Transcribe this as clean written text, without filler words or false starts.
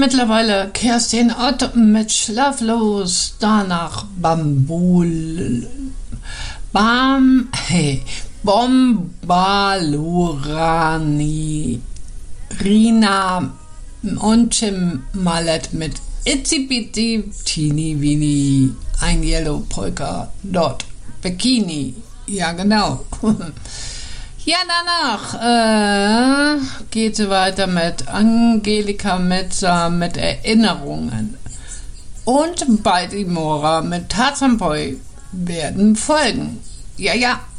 mittlerweile Kerstin Ott mit Schlaflos, danach Bombalurani, Rina und Tim Mallet mit Itzy Bitty Teeny Weeny, ein Yellow Polka Dot Bikini. Ja, genau. Ja, danach geht es weiter mit Angelika Metzer mit Erinnerungen. Und Baltimora mit Tarzan Boy werden folgen. Ja.